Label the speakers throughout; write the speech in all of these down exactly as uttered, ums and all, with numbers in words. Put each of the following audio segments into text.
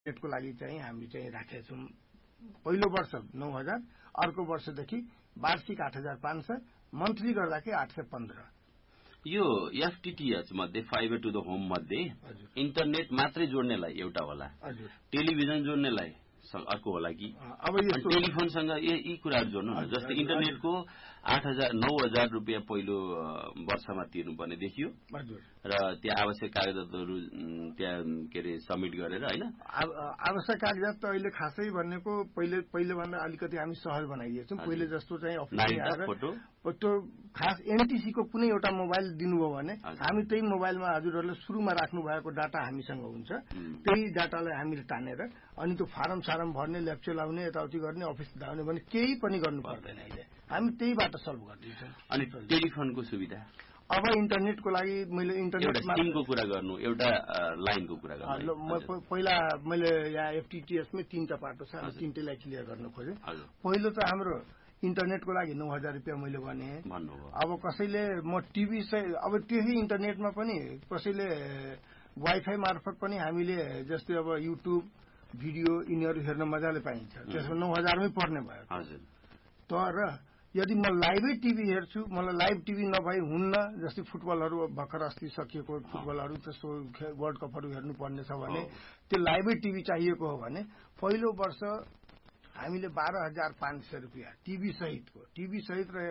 Speaker 1: नेटको लागि चाहिँ हामी चाहिँ राखेका छौँ पहिलो वर्ष नौ हजार अर्को वर्षदेखि वार्षिक आठ हजार पाँच सय मन्थली गर्दाखेरि आठ सय पन्ध्र
Speaker 2: यो एफटीटीएच मध्ये फाइबर टु द होम मध्ये इन्टरनेट मात्रै जोड्नेलाई एउटा होला टेलिभिजन जोड्नेलाई अर्को होला कि
Speaker 1: अब यो
Speaker 2: टेलिफोनसँग यी कुराहरू जोड्नु न जस्तै इन्टरनेटको आठ हजार नौ हजार रुपियाँ पहिलो वर्षमा तिर्नुपर्ने देखियो र त्यहाँ आवश्यक कागजातहरू त्यहाँ के अरे सबमिट गरेर होइन
Speaker 1: आवश्यक कागजात त अहिले खासै भनेको पहिले पहिलेभन्दा अलिकति हामी सहज बनाइदिएको छौँ पहिले जस्तो चाहिँ अफिसमा
Speaker 2: फोटो
Speaker 1: फोटो खास एनटिसीको कुनै एउटा मोबाइल दिनुभयो भने हामी त्यही मोबाइलमा हजुरहरूले सुरुमा राख्नु भएको डाटा हामीसँग हुन्छ त्यही डाटालाई हामीले तानेर अनि त्यो फारम सारम भर्ने ल्याप्चे लाउने यताउति गर्ने अफिस धाउने भने केही पनि गर्नु पर्दैन अहिले हामी त्यहीबाट सल्भ गरिदिन्छौँ
Speaker 2: अनि टेलिफोनको सुविधा
Speaker 1: अब इन्टरनेटको लागि मैले इन्टरनेटमा
Speaker 2: सिमको कुरा गर्नु एउटा लाइनको कुरा गर्नु
Speaker 1: पहिला मैले यहाँ एफटीटीएसमै तीनटा पाटो छ तीनटैलाई क्लियर गर्न खोजेँ पहिलो त हाम्रो इन्टरनेटको लागि नौ हजार रुपियाँ मैले भने अब कसैले म टिभी अब त्यही इन्टरनेटमा पनि कसैले वाइफाई मार्फत पनि हामीले जस्तै अब युट्युब भिडियो यिनीहरू हेर्न मजाले पाइन्छ त्यसमा नौ हजारमै पर्ने भयो तर यदि म लाइभै टिभी हेर्छु मलाई लाइभ टिभी नभई हुन्न जस्तै फुटबलहरू भर्खर अस्ति सकिएको फुटबलहरू त्यस्तो वर्ल्ड कपहरू हेर्नुपर्ने छ भने त्यो लाइभै टिभी चाहिएको हो भने पहिलो वर्ष हामीले बाह्र हजार पाँच सय रुपियाँ टिभी सहितको टिभी सहित र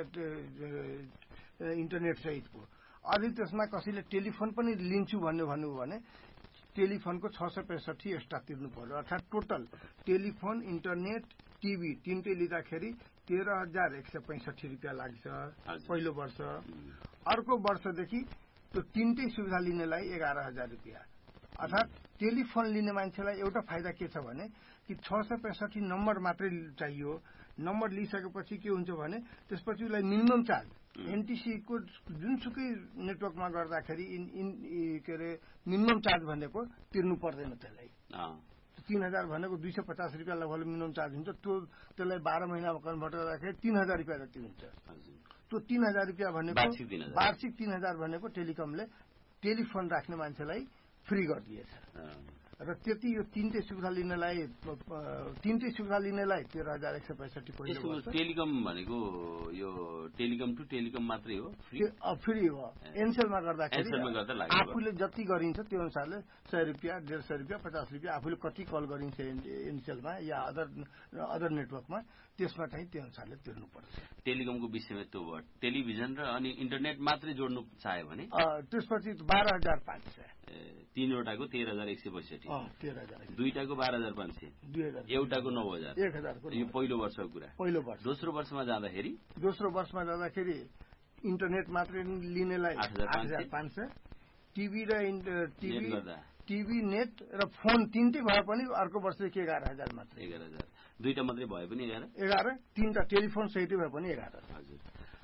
Speaker 1: इन्टरनेट सहितको अझै त्यसमा कसैले टेलिफोन पनि लिन्छु भन्ने भन्नुभयो भने टेलिफोनको छ सय पैँसठी एक्स्ट्रा तिर्नु पर्यो अर्थात् टोटल टेलिफोन इन्टरनेट टिभी तीनटै लिँदाखेरि तेह्र हजार एक सय पैँसठी रुपियाँ लाग्छ पहिलो वर्ष अर्को वर्षदेखि त्यो तीनटै सुविधा लिनेलाई एघार हजार रुपियाँ अर्थात् टेलिफोन लिने मान्छेलाई एउटा फाइदा के छ भने कि छ सय पैँसठी नम्बर मात्रै चाहियो नम्बर लिइसकेपछि के हुन्छ भने त्यसपछि उसलाई मिनिमम चार्ज एनटिसीको जुनसुकै नेटवर्कमा गर्दाखेरि के अरे मिनिमम चार्ज भनेको तिर्नु पर्दैन त्यसलाई तीन हजार भनेको दुई सय पचास रुपियाँ लगभग मिनिमम चार्ज हुन्छ त्यो त्यसलाई बाह्र महिनामा कन्भर्ट गर्दाखेरि तीन हजार रुपियाँ जति हुन्छ त्यो तीन हजार रुपियाँ भनेको वार्षिक तीन हजार भनेको टेलिकमले टेलिफोन राख्ने मान्छेलाई फ्री गरिदिएछ र त्यति यो तीनटै सुविधा लिनलाई तीनटै सुविधा लिनलाई तेह्र हजार एक सय पैँसठी
Speaker 2: पहिलो टेलिकम भनेको यो टेलिकम टु टेलिकम मात्रै हो
Speaker 1: फ्री हो एनसेलमा गर्दाखेरि आफूले जति गरिन्छ त्यो अनुसारले सय रुपियाँ डेढ सय रुपियाँ पचास रुपियाँ आफूले कति कल गरिन्छ एनसेलमा या अदर अदर नेटवर्कमा त्यसमा चाहिँ त्यो अनुसारले तिर्नुपर्छ
Speaker 2: टेलिकमको विषयमा त्यो भयो टेलिभिजन र अनि इन्टरनेट मात्रै जोड्नु चाह्यो भने
Speaker 1: त्यसपछि बाह्र हजार पाँच सय
Speaker 2: तीनवटाको तेह्र हजार एक सय पैँसठी
Speaker 1: तेह्र हजार
Speaker 2: दुईटाको बाह्र हजार पाँच सय
Speaker 1: दुई हजार
Speaker 2: एउटाको नौ हजार
Speaker 1: एक हजारको
Speaker 2: यो पहिलो वर्षको कुरा
Speaker 1: पहिलो वर्ष
Speaker 2: दोस्रो वर्षमा जाँदाखेरि
Speaker 1: दोस्रो वर्षमा जाँदाखेरि इन्टरनेट मात्रै लिनेलाई आठ हजार पाँच सय टिभी र टिभी टिभी नेट र फोन तीनटै भए पनि अर्को वर्षदेखि एघार हजार मात्र
Speaker 2: एघार हजार दुईटा मात्रै भए पनि एघार
Speaker 1: एघार तीनटा टेलिफोन सहितै भए पनि एघार
Speaker 2: हजुर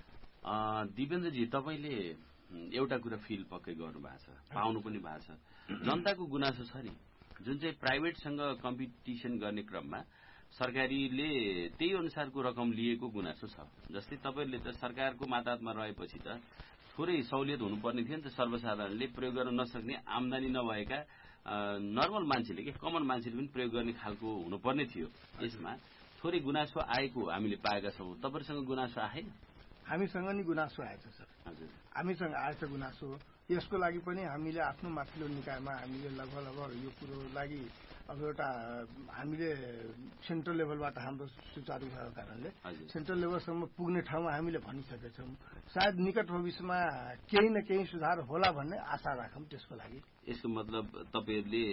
Speaker 2: दिपेन्द्रजी तपाईँले एउटा कुरा फिल पक्कै गर्नु भएको छ पाउनु पनि भएको छ जनताको गुनासो छ नि जुन चाहिँ प्राइभेटसँग कम्पिटिसन गर्ने क्रममा सरकारीले त्यही अनुसारको रकम लिएको गुनासो छ जस्तै तपाईँहरूले त सरकारको माताहतमा रहेपछि त थोरै सहुलियत हुनुपर्ने थियो नि त सर्वसाधारणले प्रयोग गर्न नसक्ने आमदानी नभएका नर्मल मान्छेले के कमन मान्छेले पनि प्रयोग गर्ने खालको हुनुपर्ने थियो यसमा थोरै गुनासो आएको हामीले पाएका छौँ तपाईँहरूसँग गुनासो आएन
Speaker 1: हामीसँग नि गुनासो आएछ सर
Speaker 2: हजुर
Speaker 1: हामीसँग आएछ गुनासो यसको लागि पनि हामीले आफ्नो माथिल्लो निकायमा हामीले लगभग लगभग यो कुरो लागि अब एउटा हामीले सेन्ट्रल लेभलबाट हाम्रो सुचारू भएको कारणले सेन्ट्रल लेभलसम्म पुग्ने ठाउँमा हामीले भनिसकेका छौँ सायद निकट भविष्यमा केही न केही सुधार होला भन्ने आशा राखौँ त्यसको लागि
Speaker 2: यसको मतलब तपाईँहरूले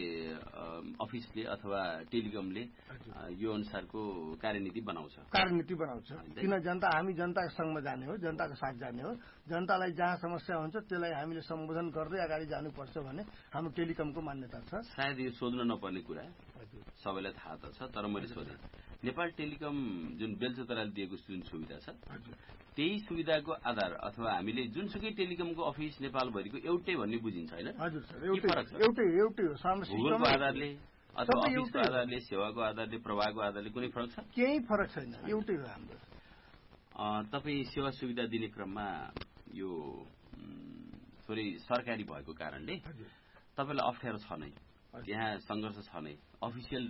Speaker 2: अफिसले अथवा टेलिकमले यो अनुसारको कार्यनीति बनाउँछ
Speaker 1: कार्यनीति बनाउँछ किन जनता हामी जनताको संघमा जाने हो जनताको साथ जाने हो जनतालाई जहाँ समस्या हुन्छ त्यसलाई हामीले सम्बोधन गर्दै अगाडि जानुपर्छ भने हाम्रो टेलिकमको मान्यता छ
Speaker 2: सायद यो सोध्न नपर्ने कुरा सबैलाई थाहा त छ तर मैले सोधेँ नेपाल टेलिकम जुन बेलचोतराले दिएको जुन सुविधा छ त्यही सुविधाको आधार अथवा हामीले जुनसुकै टेलिकमको अफिस नेपालभरिको एउटै भन्ने बुझिन्छ होइन
Speaker 1: हजुर सर एउटै एउटै हो
Speaker 2: भूगोलको आधारले अथवा अफिसको आधारले सेवाको आधारले प्रवाहको आधारले कुनै फरक छ
Speaker 1: केही फरक छैन एउटै हो हाम्रो
Speaker 2: तपाईँ सेवा सुविधा दिने क्रममा यो थोरै सरकारी भएको कारणले तपाईँलाई अप्ठ्यारो छ नै त्यहाँ संघर्ष छ नै अफिसियल